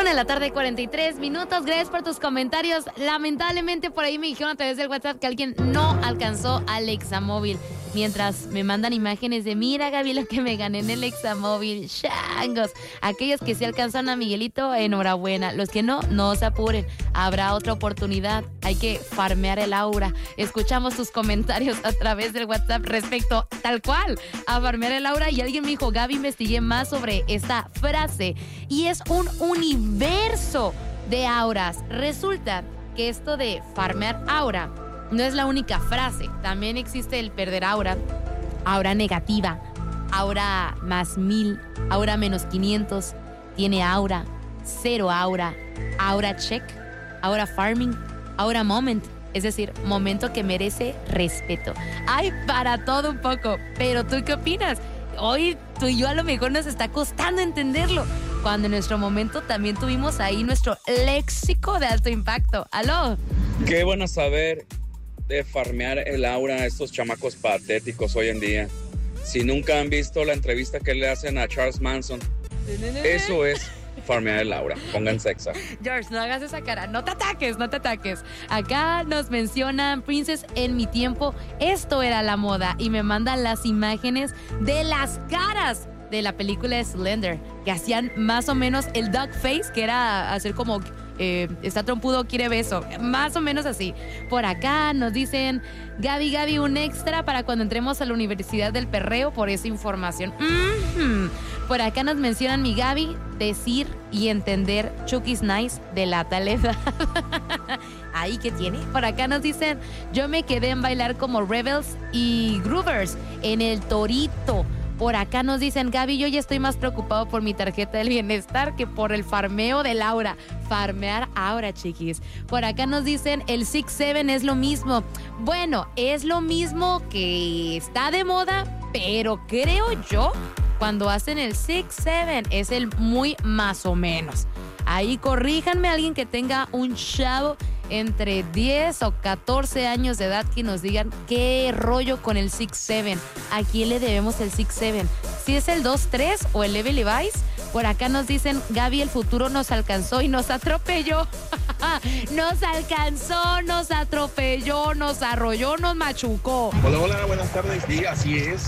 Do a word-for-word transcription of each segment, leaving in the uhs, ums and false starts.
Una de la tarde, cuarenta y tres minutos. Gracias por tus comentarios. Lamentablemente por ahí me dijeron a través del WhatsApp que alguien no alcanzó al Examóvil. Mientras me mandan imágenes de, mira, Gaby, lo que me gané en el Examóvil. Changos. Aquellos que sí alcanzan a Miguelito, enhorabuena. Los que no, no se apuren. Habrá otra oportunidad. Hay que farmear el aura. Escuchamos tus comentarios a través del WhatsApp respecto, tal cual, a farmear el aura. Y alguien me dijo, Gaby, investigué más sobre esta frase. Y es un universo de auras. Resulta que esto de farmear aura no es la única frase. También existe el perder aura, aura negativa, aura más mil, aura menos quinientos, tiene aura, cero aura, aura check, aura farming, aura moment, es decir, momento que merece respeto. Hay para todo un poco, pero ¿tú qué opinas? Hoy tú y yo a lo mejor nos está costando entenderlo, cuando en nuestro momento también tuvimos ahí nuestro léxico de alto impacto. ¡Aló! Qué bueno saber de farmear el aura a estos chamacos patéticos hoy en día. Si nunca han visto la entrevista que le hacen a Charles Manson, eso es farmear el aura. Pónganse sexa. George, no hagas esa cara. No te ataques, no te ataques. Acá nos mencionan Princess en mi tiempo. Esto era la moda. Y me mandan las imágenes de las caras de la película de Slender, que hacían más o menos el duck face, que era hacer como eh, está trompudo, quiere beso, más o menos así. Por acá nos dicen, Gaby, Gaby, un extra para cuando entremos a la Universidad del Perreo por esa información. Mm-hmm. Por acá nos mencionan, mi Gaby, decir y entender Chucky's Nice de la tal edad. Ahí que tiene. Por acá nos dicen, yo me quedé en bailar como Rebels y Groovers en el Torito. Por acá nos dicen, Gaby, yo ya estoy más preocupado por mi tarjeta del bienestar que por el farmeo del aura. Farmear aura, chiquis. Por acá nos dicen, el six seven es lo mismo. Bueno, es lo mismo que está de moda, pero creo yo, cuando hacen el six seven es el muy más o menos. Ahí corríjanme a alguien que tenga un chavo entre diez o catorce años de edad que nos digan qué rollo con el six seven. ¿A quién le debemos el six seven? ¿Si es el dos tres o el Level Levi's? Por acá nos dicen, Gaby, el futuro nos alcanzó y nos atropelló. Nos alcanzó, nos atropelló, nos arrolló, nos machucó. Hola, hola, buenas tardes. Sí, así es.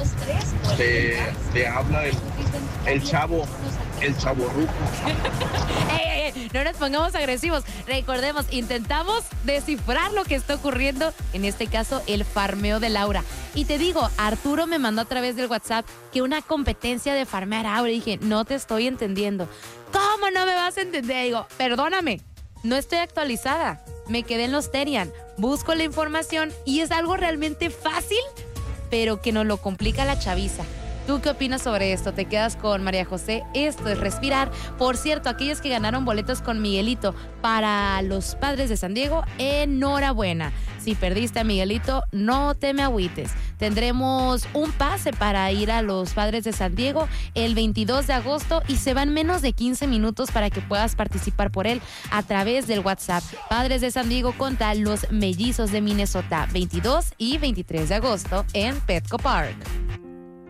Te, te habla el, el chavo, el chavo ruco. ey, ey, ey, no nos pongamos agresivos. Recordemos, intentamos descifrar lo que está ocurriendo, en este caso el farmeo del aura. Y te digo, Arturo me mandó a través del WhatsApp que una competencia de farmear aura. Y dije, no te estoy entendiendo. ¿Cómo no me vas a entender? Digo, perdóname, no estoy actualizada. Me quedé en los Terian. Busco la información y es algo realmente fácil, pero que nos lo complica la chaviza. ¿Tú qué opinas sobre esto? ¿Te quedas con María José? Esto es respirar. Por cierto, aquellos que ganaron boletos con Miguelito para los Padres de San Diego, enhorabuena. Si perdiste a Miguelito, no te me agüites. Tendremos un pase para ir a los Padres de San Diego el veintidós de agosto y se van menos de quince minutos para que puedas participar por él a través del WhatsApp. Padres de San Diego contra los Mellizos de Minnesota, veintidós y veintitrés de agosto en Petco Park.